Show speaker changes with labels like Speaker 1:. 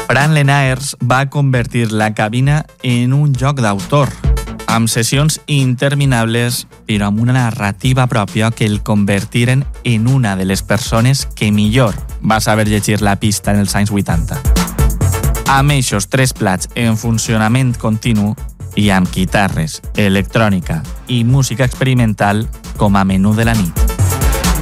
Speaker 1: Fran Lenaers va convertir la cabina en un joc d'autor, amb sessions interminables, però amb una narrativa pròpia que el convertiren en una de les persones que millor va saber llegir la pista en els anys 80. Amb eixos 3 plats en funcionament continu i amb guitarres, electrònica i música experimental com a menú de la nit.